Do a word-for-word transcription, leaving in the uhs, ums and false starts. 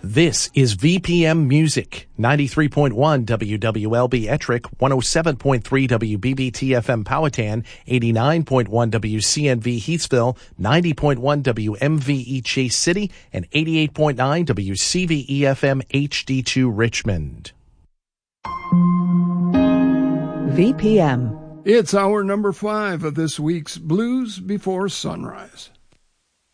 This is V P M Music, ninety-three point one W W L B Ettrick, one oh seven point three W B B T F M Powhatan, eighty-nine point one W C N V Heathsville, ninety point one W M V E Chase City, and eighty-eight point nine W C V E F M H D two Richmond. V P M. It's hour number five of this week's Blues Before Sunrise.